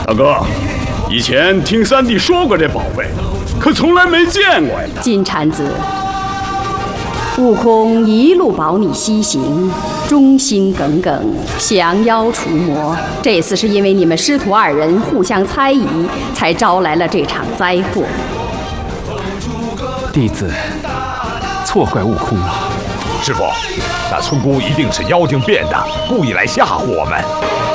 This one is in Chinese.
大哥，以前听三弟说过这宝贝，可从来没见过呀。 金蝉子，悟空一路保你西行，忠心耿耿，降妖除魔。这次是因为你们师徒二人互相猜疑，才招来了这场灾祸。 弟子错怪悟空了。 师傅，那村姑一定是妖精变的，故意来吓唬我们。